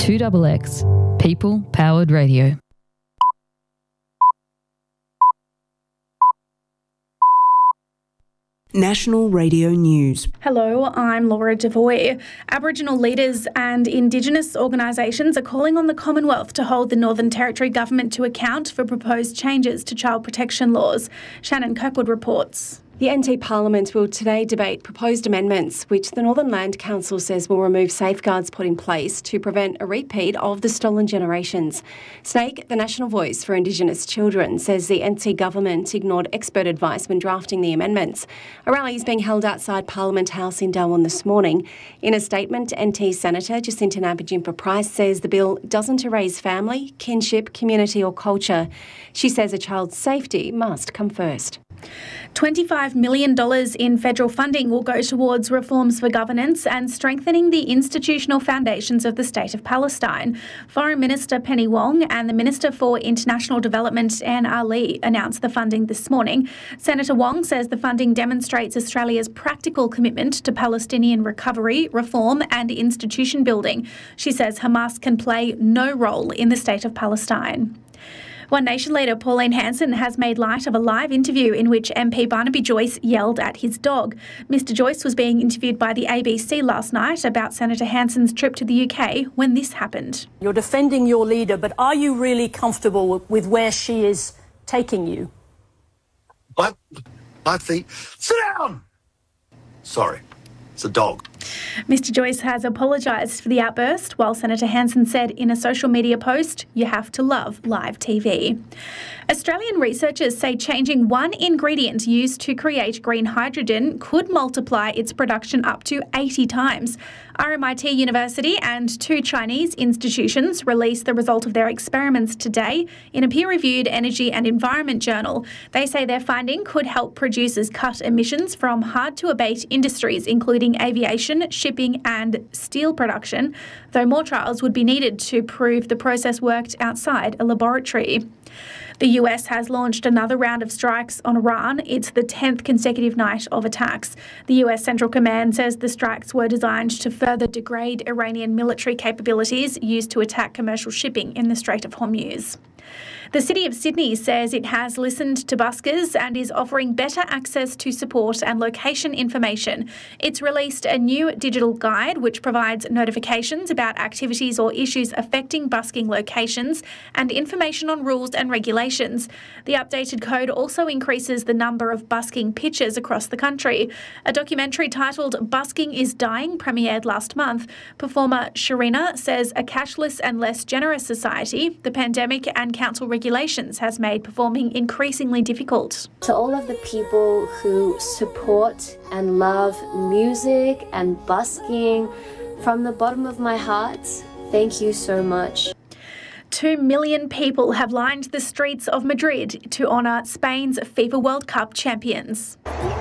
2XX, People Powered Radio. National Radio News. Hello, I'm Laura Devoy. Aboriginal leaders and Indigenous organisations are calling on the Commonwealth to hold the Northern Territory government to account for proposed changes to child protection laws. Shannon Kirkwood reports. The NT Parliament will today debate proposed amendments which the Northern Land Council says will remove safeguards put in place to prevent a repeat of the stolen generations. Snake, the national voice for Indigenous children, says the NT government ignored expert advice when drafting the amendments. A rally is being held outside Parliament House in Darwin this morning. In a statement, NT Senator Jacinta Nampijinpa-Price says the bill doesn't erase family, kinship, community or culture. She says a child's safety must come first. $25 million in federal funding will go towards reforms for governance and strengthening the institutional foundations of the State of Palestine. Foreign Minister Penny Wong and the Minister for International Development, Anne Ali, announced the funding this morning. Senator Wong says the funding demonstrates Australia's practical commitment to Palestinian recovery, reform and institution building. She says Hamas can play no role in the State of Palestine. One Nation leader Pauline Hanson has made light of a live interview in which MP Barnaby Joyce yelled at his dog. Mr Joyce was being interviewed by the ABC last night about Senator Hanson's trip to the UK when this happened. You're defending your leader, but are you really comfortable with where she is taking you? I think... Sit down! Sorry, it's a dog. Mr Joyce has apologised for the outburst, while Senator Hanson said in a social media post, "You have to love live TV." Australian researchers say changing one ingredient used to create green hydrogen could multiply its production up to 80 times. RMIT University and 2 Chinese institutions released the result of their experiments today in a peer-reviewed Energy and Environment journal. They say their finding could help producers cut emissions from hard-to-abate industries, including aviation, shipping and steel production, though more trials would be needed to prove the process worked outside a laboratory. The US has launched another round of strikes on Iran. It's the 10th consecutive night of attacks. The US Central Command says the strikes were designed to further degrade Iranian military capabilities used to attack commercial shipping in the Strait of Hormuz. The City of Sydney says it has listened to buskers and is offering better access to support and location information. It's released a new digital guide which provides notifications about activities or issues affecting busking locations and information on rules and regulations. The updated code also increases the number of busking pitches across the country. A documentary titled Busking is Dying premiered last month. Performer Sharina says a cashless and less generous society, the pandemic and council regulations has made performing increasingly difficult. To all of the people who support and love music and busking, from the bottom of my heart, thank you so much. 2 million people have lined the streets of Madrid to honour Spain's FIFA World Cup champions.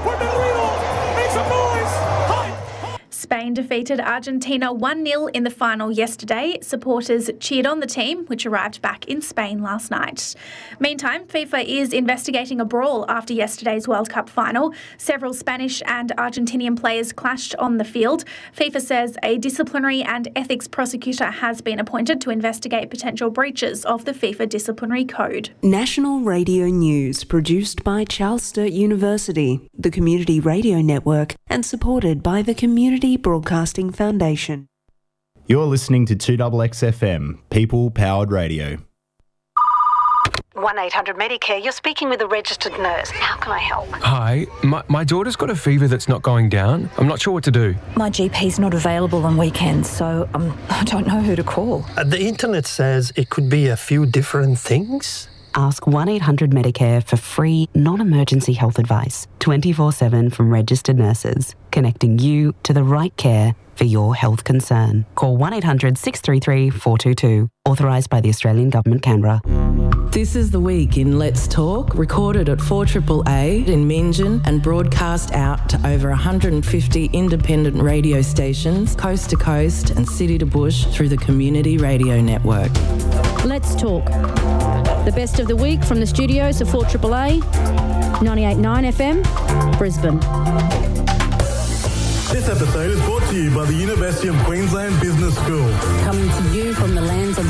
Spain defeated Argentina 1-0 in the final yesterday. Supporters cheered on the team, which arrived back in Spain last night. Meantime, FIFA is investigating a brawl after yesterday's World Cup final. Several Spanish and Argentinian players clashed on the field. FIFA says a disciplinary and ethics prosecutor has been appointed to investigate potential breaches of the FIFA disciplinary code. National Radio News, produced by Charles Sturt University, the Community Radio Network, and supported by the Community Broadcasting Foundation. You're listening to 2XX FM, People Powered Radio. 1-800-MEDICARE, you're speaking with a registered nurse. How can I help? Hi, my daughter's got a fever that's not going down. I'm not sure what to do. My GP's not available on weekends, so I don't know who to call. The internet says it could be a few different things. Ask 1-800-MEDICARE for free, non-emergency health advice, 24/7 from registered nurses, connecting you to the right care for your health concern. Call 1-800-633-422, authorised by the Australian Government, Canberra. This is The Week in Let's Talk, recorded at 4AAA in Meanjin and broadcast out to over 150 independent radio stations, coast to coast and city to bush through the Community Radio Network. Let's Talk. The best of the week from the studios of 4AAA, 98.9 FM, Brisbane. This episode is brought to you by the University of Queensland Business School. Coming to you from the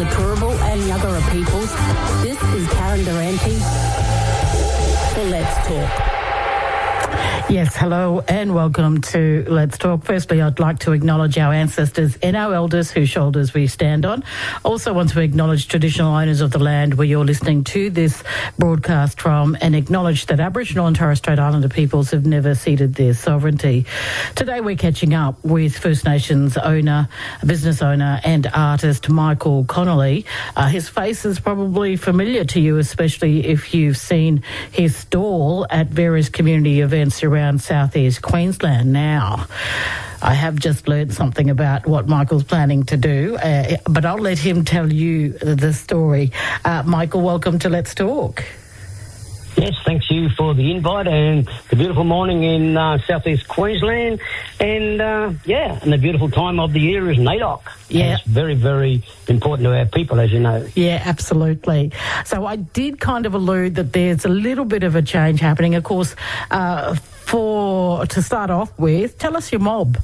the Turrbal and Yuggera peoples. This is Karen Durante for Let's Talk. Yes, hello and welcome to Let's Talk. Firstly, I'd like to acknowledge our ancestors and our elders whose shoulders we stand on. Also want to acknowledge traditional owners of the land where you're listening to this broadcast from, and acknowledge that Aboriginal and Torres Strait Islander peoples have never ceded their sovereignty. Today we're catching up with First Nations owner, business owner and artist Michael Connolly. His face is probably familiar to you, especially if you've seen his stall at various community events around southeast Queensland. Now, I have just learned something about what Michael's planning to do, but I'll let him tell you the story. Michael, welcome to Let's Talk. Yes, thanks you for the invite and the beautiful morning in southeast Queensland, and and the beautiful time of the year is NAIDOC. Yeah, it's very, very important to our people, as you know. Yeah, absolutely. So I did kind of allude that there's a little bit of a change happening. Of course, to start off with, tell us your mob.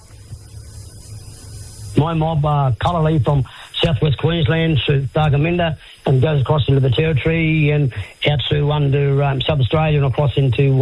My mob, Cullally from southwest Queensland to Dargaminda, and goes across into the Territory and out to under South Australia and across into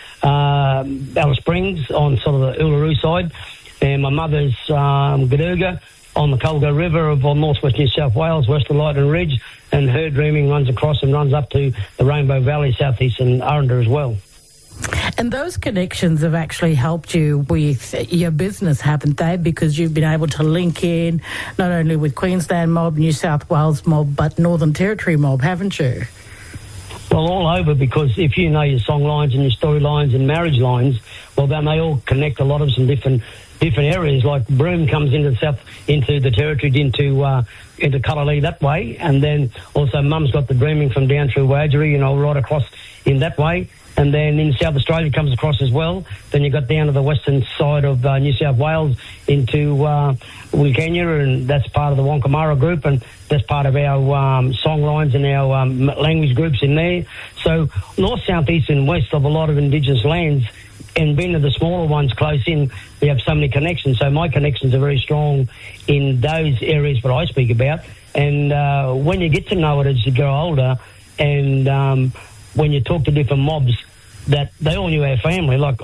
Alice Springs on sort of the Uluru side. And my mother's Gadurga on the Colga River of northwest New South Wales, west of Lytton Ridge, and her dreaming runs across and runs up to the Rainbow Valley, southeastern Aranda as well. And those connections have actually helped you with your business, haven't they? Because you've been able to link in not only with Queensland mob, New South Wales mob, but Northern Territory mob, haven't you? Well, all over, because if you know your song lines and your story lines and marriage lines, well, then they all connect a lot of some different areas. Like Broome comes into the Territory, into Cullally that way, and then also Mum's got the dreaming from down through Wadgery, right across in that way. And then in South Australia comes across as well. Then you got down to the western side of New South Wales into Wilcannia, and that's part of the Wonkamara group, and that's part of our song lines and our language groups in there. So north, south, east and west of a lot of Indigenous lands, and being to the smaller ones close in, we have so many connections. So my connections are very strong in those areas that I speak about. And when you get to know it as you grow older, and when you talk to different mobs, that they all knew our family. Like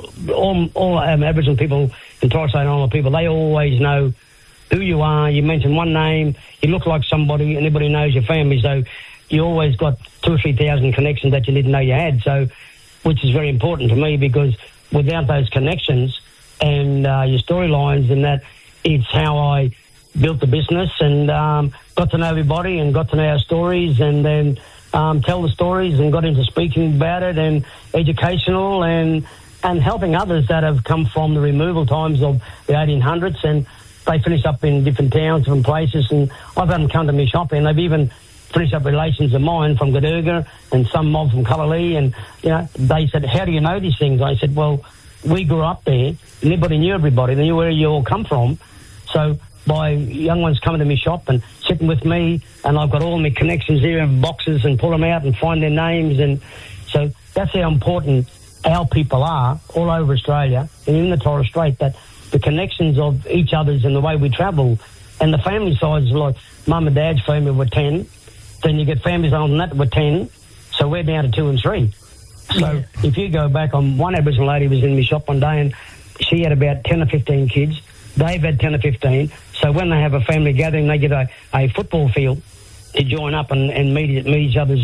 all Aboriginal people and Torres Strait Islander people, they always know who you are. You mention one name, you look like somebody, and everybody knows your family. So you always got 2,000 or 3,000 connections that you didn't know you had. So, which is very important to me, because without those connections and your storylines and that, it's how I built the business and got to know everybody and got to know our stories, and then tell the stories and got into speaking about it and educational and helping others that have come from the removal times of the 1800s, and they finish up in different towns, different places, and I've had them come to me shopping, and they've even finished up relations of mine from Gadurga and some mob from Cullally, and they said, how do you know these things? I said, well, we grew up there, and everybody knew everybody, they knew where you all come from. So by young ones coming to me shop and sitting with me, and I've got all my connections here in boxes and pull them out and find their names, and so that's how important our people are all over Australia and in the Torres Strait, that the connections of each other's and the way we travel, and the family sides, like mum and dad's family were 10, then you get families on that were 10, so we're down to 2 and 3. So if you go back on, one Aboriginal lady was in my shop one day, and she had about 10 or 15 kids. They've had 10 or 15. So when they have a family gathering, they get a football field to join up and meet each other's,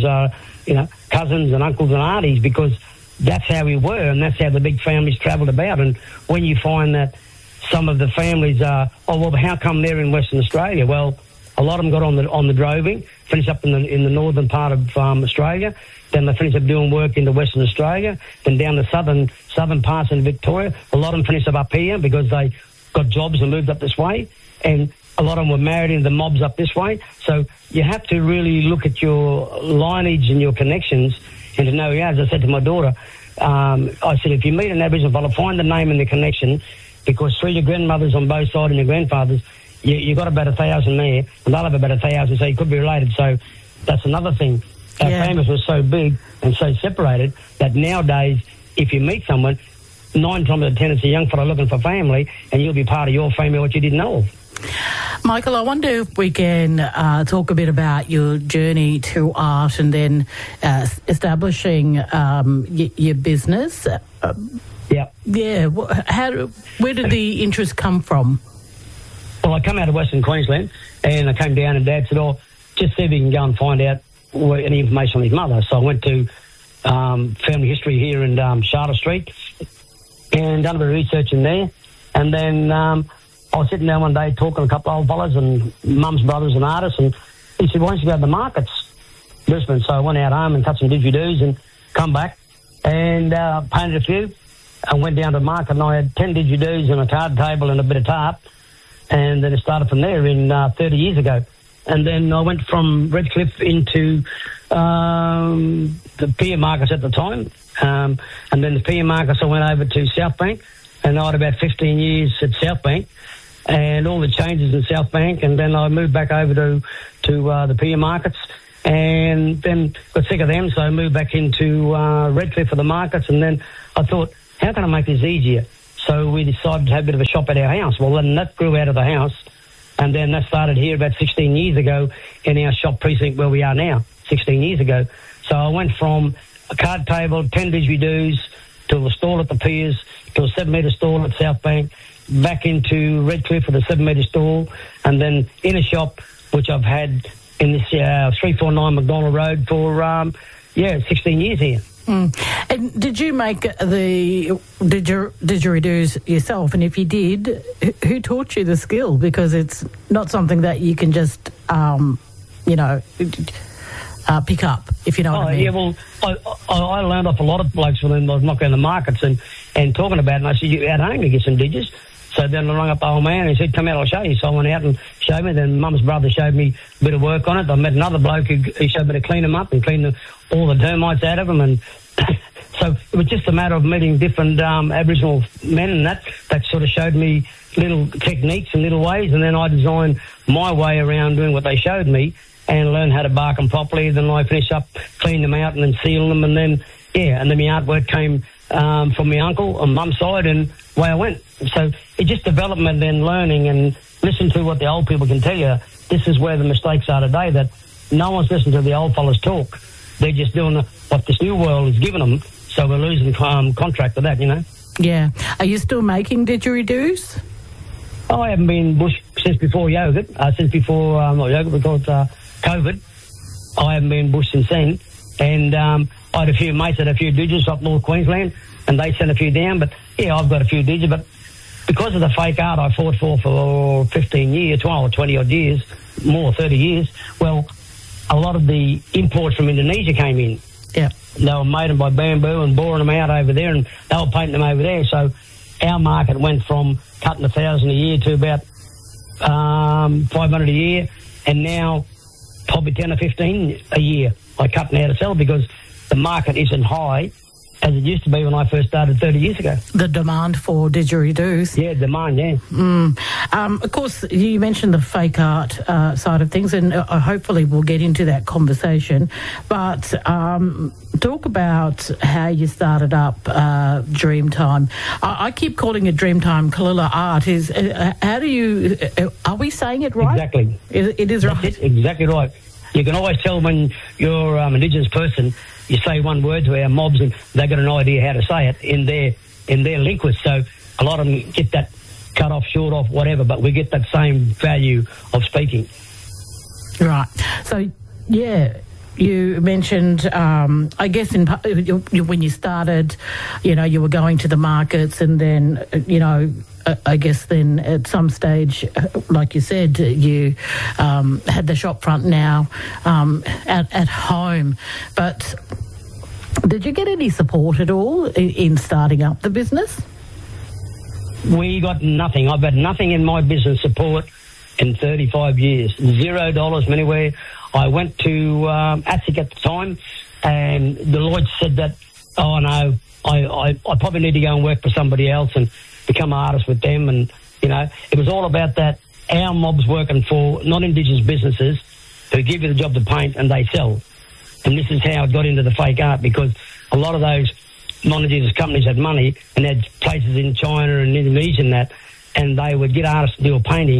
cousins and uncles and aunties, because that's how we were, and that's how the big families travelled about. And when you find that some of the families are, how come they're in Western Australia? Well, a lot of them got on the droving, finished up in the northern part of Australia. Then they finished up doing work into Western Australia. Then down the southern parts in Victoria. A lot of them finished up here because they got jobs and moved up this way. And a lot of them were married into the mobs up this way. So you have to really look at your lineage and your connections, and to know, as I said to my daughter, I said, if you meet an Aboriginal fella, find the name and the connection, because through your grandmothers on both sides and your grandfathers, you got about 1,000 there, and they'll have about 1,000, so you could be related. So that's another thing. Our families were so big and so separated that nowadays, if you meet someone, 9 times out of 10 it's a young fella looking for family, and you'll be part of your family what you didn't know of. Michael, I wonder if we can talk a bit about your journey to art and then establishing your business. Yeah. Where did the interest come from? Well, I come out of Western Queensland and I came down and Dad said, just see if you can go and find out any information on his mother. So I went to family history here in Charlotte Street and done a bit of research in there. And then I was sitting down one day talking to a couple of old fellas and mum's brothers and artists, and he said, why don't you go to the markets, Brisbane? So I went out home and cut some didgeridoos and come back and painted a few. I went down to the market and I had 10 didgeridoos and a card table and a bit of tarp. And then it started from there in 30 years ago. And then I went from Redcliffe into the pier markets at the time. And then the pier markets, I went over to South Bank. And I had about 15 years at South Bank and all the changes in South Bank. And then I moved back over to the pier markets and then got sick of them. So I moved back into Redcliffe for the markets. And then I thought, how can I make this easier? So we decided to have a bit of a shop at our house. Well, then that grew out of the house. And then that started here about 16 years ago in our shop precinct where we are now, 16 years ago. So I went from a card table, 10 didgeridoos, to a stall at the piers, to a 7-metre stall at South Bank, back into Redcliffe with a 7-metre stall, and then in a shop, which I've had in this 349 McDonald Road for, 16 years here. And did you make the didgeridoos yourself? And if you did, who taught you the skill? Because it's not something that you can just, pick up, if you know what I mean. Yeah, well, I learned off a lot of blokes when I was knocking the markets and talking about it. And I said, you at home to get some digits. So then I rang up the old man and he said, come out, I'll show you. So I went out and showed me. Then Mum's brother showed me a bit of work on it. I met another bloke who showed me to clean them up and clean all the termites out of them. And so it was just a matter of meeting different Aboriginal men, and that sort of showed me little techniques and little ways. And then I designed my way around doing what they showed me and learned how to bark them properly. Then I finished up, cleaned them out and then sealed them. And then, and then my artwork came from my uncle on Mum's side, and away I went. So it's just development and learning and listen to what the old people can tell you. This is where the mistakes are today, that no one's listening to the old fellas talk. They're just doing what this new world is giving them. So we're losing contract to that, you know. Yeah. Are you still making didgeridoos? I haven't been bush since before yogurt, not yogurt, because COVID. I haven't been bush since then. And I had a few mates that had a few digits up North Queensland, and they sent a few down. But, I've got a few digits. But because of the fake art I fought for 15 years, 12 or 20 odd years, more 30 years, well, a lot of the imports from Indonesia came in. Yeah. They were made them by bamboo and boring them out over there, and they were painting them over there. So our market went from cutting 1,000 a year to about 500 a year, and now probably 10 or 15 a year I cut now to sell, because the market isn't high as it used to be when I first started 30 years ago. The demand for didgeridoos. Yeah, demand, yeah. Of course, you mentioned the fake art side of things, and hopefully we'll get into that conversation. But talk about how you started up Dreamtime. I keep calling it Dreamtime Kalilla Art. How do you... are we saying it right? Exactly. It is right? That's exactly right. You can always tell when you're an Indigenous person, you say one word to our mobs and they got an idea how to say it in their linguist. So a lot of them get that cut off, short off, whatever, but we get that same value of speaking. Right. So, you mentioned, I guess, when you started, you were going to the markets, and then, I guess then at some stage, like you said, you had the shop front now at home. But did you get any support at all in starting up the business? We got nothing. I've had nothing in my business support in 35 years. $0 anywhere. I went to ASIC at the time, and Deloitte said that, oh no, I probably need to go and work for somebody else and become an artist with them. And, it was all about that. Our mob's working for non-Indigenous businesses who give you the job to paint and they sell. And this is how I got into the fake art, because a lot of those non-Indigenous companies had money and had places in China and Indonesia and that, and they would get artists to do a painting,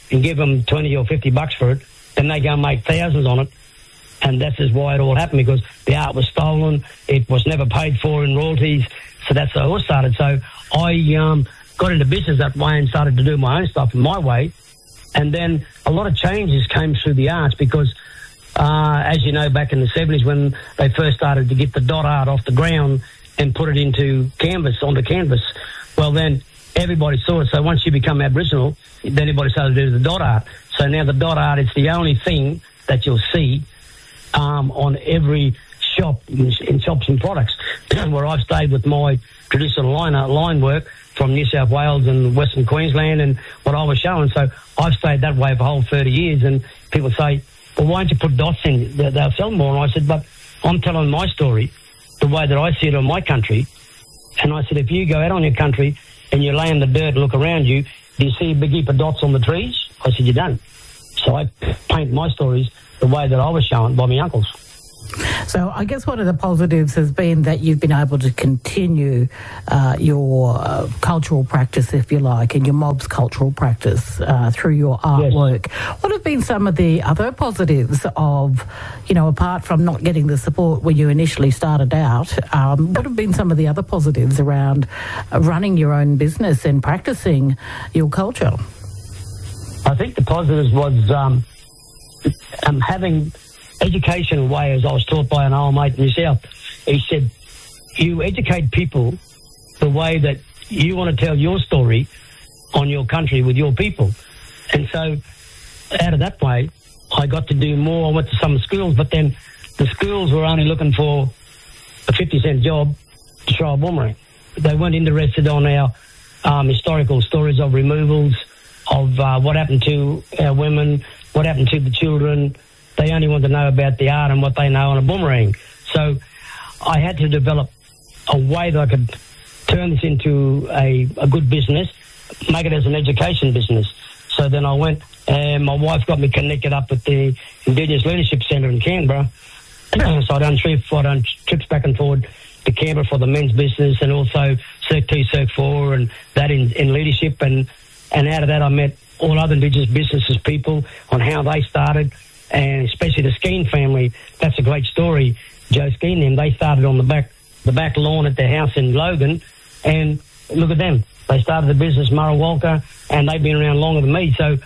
and give them 20 or 50 bucks for it, then they go and make thousands on it. And that's just why it all happened, because the art was stolen. It was never paid for in royalties. So that's how it all started. So I got into business that way and started to do my own stuff in my way. And then a lot of changes came through the arts because, as you know, back in the 70s when they first started to get the dot art off the ground and put it onto canvas, well, then everybody saw it. So once you become Aboriginal, then everybody started to do the dot art. So now the dot art is the only thing that you'll see on every shop in shops and products, where I've stayed with my traditional line work from New South Wales and Western Queensland and what I was showing. So I've stayed that way for a whole 30 years. And people say, well, why don't you put dots in? They'll sell more. And I said, but I'm telling my story the way that I see it on my country. And I said, if you go out on your country and you lay in the dirt and look around you, do you see a big heap of dots on the trees? I said, you don't. So I paint my stories the way that I was shown by my uncles. So I guess one of the positives has been that you've been able to continue your cultural practice, if you like, and your mob's cultural practice through your artwork. Yes. What have been some of the other positives of, apart from not getting the support when you initially started out, what have been some of the other positives around running your own business and practicing your culture? I think the positives was having education way, as I was taught by an old mate in the South. He said, you educate people the way that you want to tell your story on your country with your people. And so out of that way, I got to do more. I went to some schools, but then the schools were only looking for a 50-cent job to throw a boomerang. They weren't interested on our historical stories of removals, of what happened to our women, what happened to the children. They only want to know about the art and what they know on a boomerang. So I had to develop a way that I could turn this into a good business, make it as an education business. So then I went, and my wife got me connected up with the Indigenous Leadership Centre in Canberra. So I done trips back and forward to Canberra for the men's business, and also Circ 2, Circ 4, and that in leadership. And out of that I met all other Indigenous businesses people on how they started, and especially the Skeen family. That's a great story. Joe Skeen, them, they started on the back lawn at their house in Logan, and look at them. They started the business Murrawalka, and they've been around longer than me. So,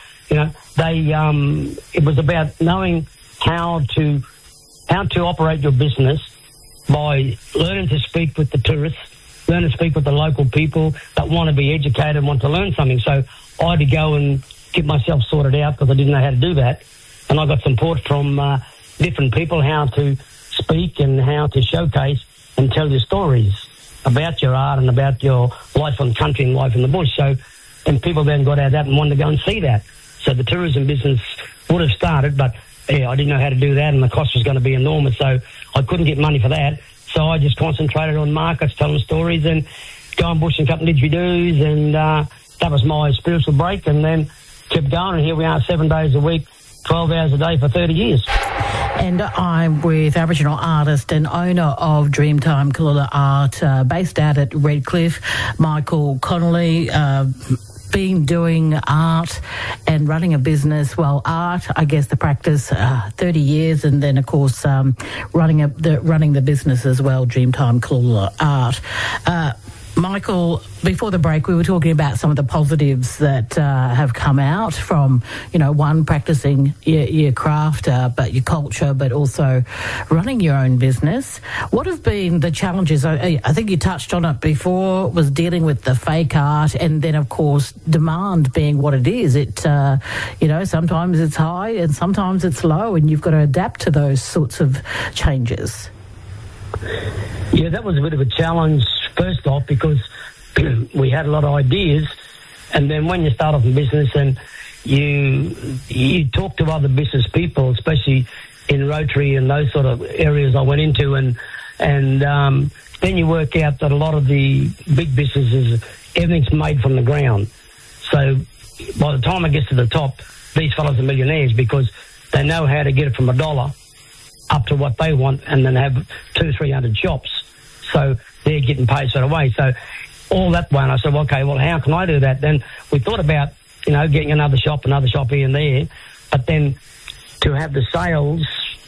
it was about knowing how to operate your business by learning to speak with the tourists, learn to speak with the local people that want to be educated and want to learn something. So I had to go and get myself sorted out because I didn't know how to do that. And I got support from different people how to speak and how to showcase and tell your stories about your art and about your life on country and life in the bush. So, and people then got out of that and wanted to go and see that. So the tourism business would have started, but I didn't know how to do that, and the cost was going to be enormous, so I couldn't get money for that. So I just concentrated on markets, telling stories, and going bush and cutting didgeridoos, and that was my spiritual break, and then kept going, and here we are 7 days a week, 12 hours a day for 30 years. And I'm with Aboriginal artist and owner of Dreamtime Kalula Art, based out at Redcliffe, Michael Connolly. Been doing art and running a business. Well, art, I guess the practice, 30 years, and then of course running the business as well, Dreamtime Kalula Art. Michael, before the break, we were talking about some of the positives that have come out from, one, practicing your craft, but your culture, but also running your own business. What have been the challenges? I think you touched on it before, was dealing with the fake art, and then, of course, demand being what it is. It, sometimes it's high and sometimes it's low, and you've got to adapt to those sorts of changes. Yeah, that was a bit of a challenge, first off, because we had a lot of ideas, and then when you start off in business and you talk to other business people, especially in Rotary and those sort of areas I went into, and then you work out that a lot of the big businesses, everything's made from the ground. So by the time it gets to the top, these fellas are millionaires because they know how to get it from $1 up to what they want, and then have 200-300 shops. So they're getting paid straight away. So all that way, and I said, okay, well, how can I do that? Then we thought about getting another shop here and there. But then to have the sales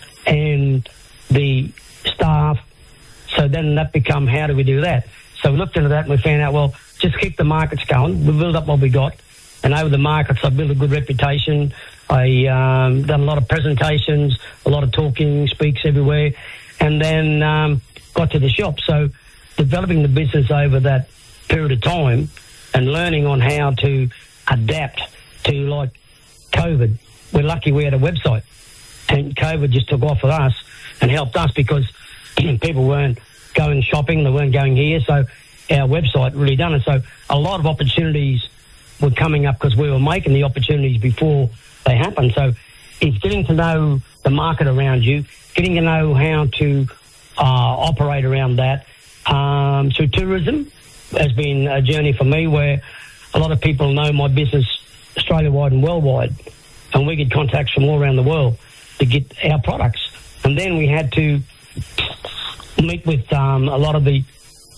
and the staff, so then that become, how do we do that? So we looked into that and we found out, well, just keep the markets going. We build up what we got. And over the markets, I built a good reputation. I done a lot of presentations, a lot of talking, speaks everywhere. And then got to the shop. So developing the business over that period of time and learning on how to adapt to, like, COVID. We're lucky we had a website. And COVID just took off with us and helped us because people weren't going shopping, they weren't going here. So our website really done it. So a lot of opportunities were coming up because we were making the opportunities before they happened. So it's getting to know the market around you, getting to know how to operate around that. So tourism has been a journey for me where a lot of people know my business Australia-wide and worldwide, and we get contacts from all around the world to get our products. And then we had to meet with a lot of the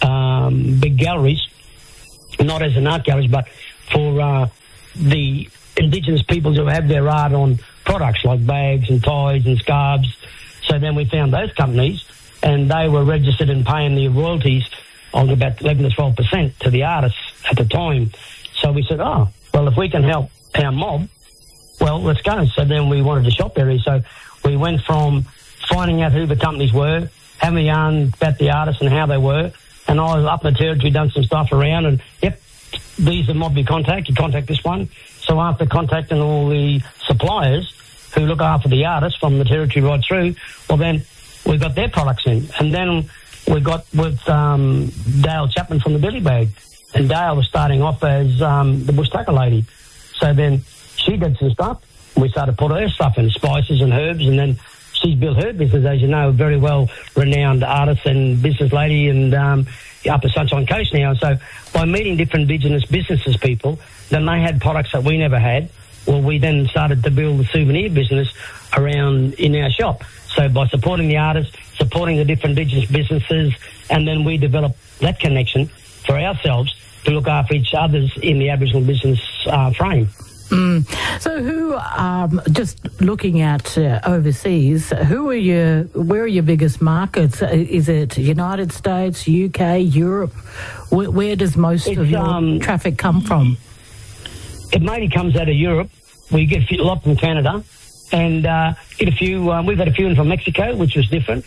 big galleries, not as an art galleries, but for the Indigenous peoples who have their art on products like bags and ties and scarves. So then we found those companies, and they were registered and paying the royalties on about 11 to 12% to the artists at the time. So we said, well, if we can help our mob, well, let's go. So then we wanted a shop area. So we went from finding out who the companies were, having a yarn about the artists and how they were, and I was up in the territory, done some stuff around, and yep, these are mob you contact this one. So after contacting all the suppliers who look after the artists from the territory right through, well then we got their products in. And then we got with Dale Chapman from the Billy Bag. And Dale was starting off as the Bush Tucker lady. So then she did some stuff. We started to put her stuff in, spices and herbs, and then she's built her business, as you know, a very well-renowned artist and business lady, and up the Sunshine Coast now. So by meeting different Indigenous businesses people, then they had products that we never had. Well, we then started to build the souvenir business around in our shop. So by supporting the artists, supporting the different Indigenous businesses, and then we developed that connection for ourselves to look after each other's in the Aboriginal business frame. So who, just looking at overseas, where are your biggest markets? Is it United States, UK, Europe? Where does most of your traffic come from? It mainly comes out of Europe. We get a lot from Canada, and get a few. We've had a few in from Mexico, which was different.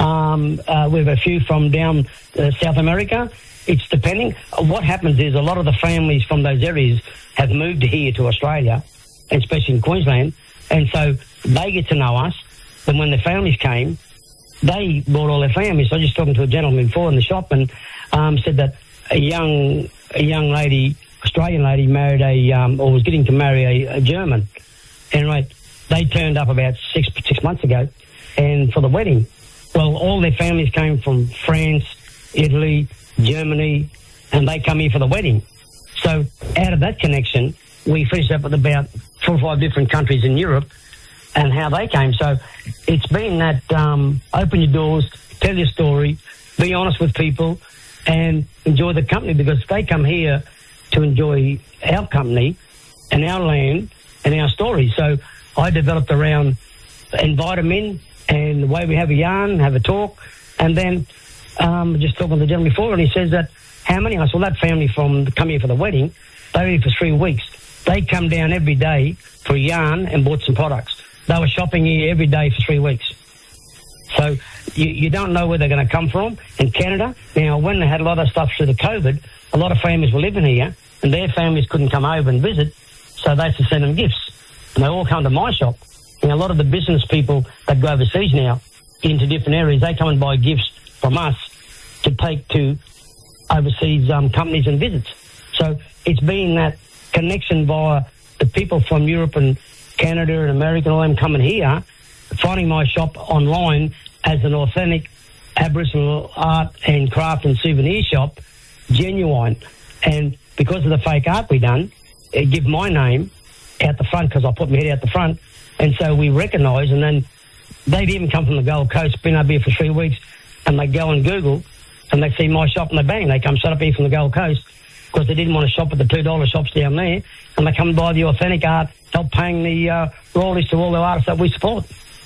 We've a few from down South America. It's depending. What happens is a lot of the families from those areas have moved here to Australia, especially in Queensland, and so they get to know us. And when the families came, they brought all their families. So I was just talking to a gentleman before in the shop, and said that a young lady, Australian lady, married or was getting to marry a German. Anyway, they turned up about six months ago, and for the wedding. Well, all their families came from France, Italy, Germany, and they come here for the wedding. So out of that connection, we finished up with about 4 or 5 different countries in Europe and how they came. So it's been that open your doors, tell your story, be honest with people, and enjoy the company, because if they come here to enjoy our company and our land and our story. So I developed around, invite them in, and the way we have a yarn, have a talk, and then just talking to the gentleman before, and he says that, how many? I said, well, that family come here for the wedding, they were here for 3 weeks. They come down every day for a yarn and bought some products. They were shopping here every day for 3 weeks. So you don't know where they're going to come from. In Canada, now, when they had a lot of stuff through the COVID, a lot of families were living here, and their families couldn't come over and visit, so they had to send them gifts. And they all come to my shop. And a lot of the business people that go overseas now into different areas, they come and buy gifts from us to take to overseas companies and visits. So it's been that connection via the people from Europe and Canada and America and all them coming here, finding my shop online as an authentic Aboriginal art and craft and souvenir shop, genuine. And because of the fake art we done, it give my name out the front, because I put my head out the front, and so we recognise. And then they'd even come from the Gold Coast, been up here for 3 weeks, and they go and Google, and they see my shop, and they bang, they come set up here from the Gold Coast, because they didn't want to shop at the $2 shops down there, and they come and buy the authentic art, help paying the royalties to all the artists that we support.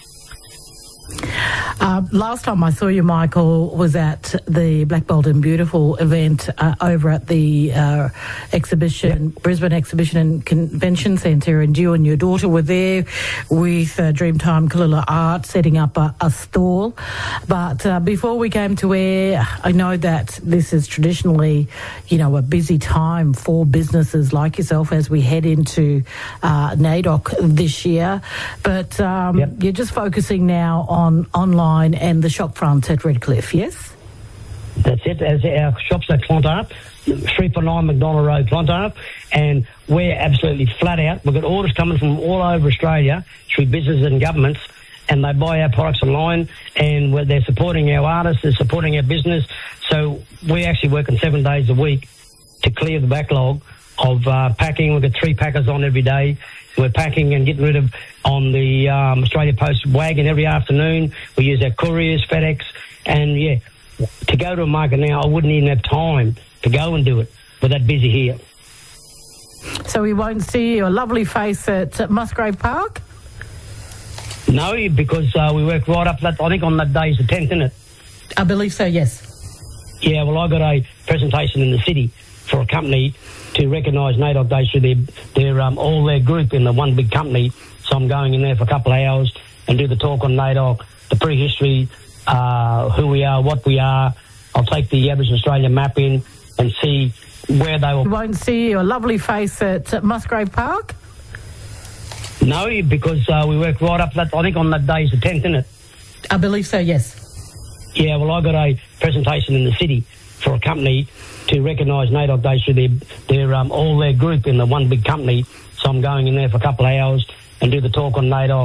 Last time I saw you, Michael, was at the Black Bold and Beautiful event over at the exhibition, Brisbane Exhibition and Convention Centre, and you and your daughter were there with Dreamtime Kalula Art setting up a stall. But before we came to air, I know that this is traditionally, a busy time for businesses like yourself as we head into NAIDOC this year. But you're just focusing now on online and the shop front at Redcliffe, yes? That's it. As our shops at Clontarf, 349 McDonald Road, Clontarf, and we're absolutely flat out. We've got orders coming from all over Australia through businesses and governments, and they buy our products online, and they're supporting our artists, they're supporting our business. So we're actually working 7 days a week to clear the backlog of packing. We've got 3 packers on every day. We're packing and getting rid of on the Australia Post wagon every afternoon. We use our couriers, FedEx, and to go to a market now, I wouldn't even have time to go and do it. We're that busy here. So we won't see your lovely face at Musgrave Park? No, because we work right up that. I think on that day is the 10th, isn't it? I believe so, yes. Yeah, well, I got a presentation in the city for a company to recognise NAIDOC Day through their all their group in the one big company. So I'm going in there for a couple of hours and do the talk on NAIDOC, the prehistory, who we are, what we are. I'll take the Aboriginal Australia map in and see where they will. You won't see your lovely face at Musgrave Park? No, because we work right up that. I think on that day is the 10th, isn't it? I believe so, yes. Yeah, well, I got a presentation in the city for a company to recognise NAIDOC Day through their all their group in the one big company. So I'm going in there for a couple of hours and do the talk on NAIDOC,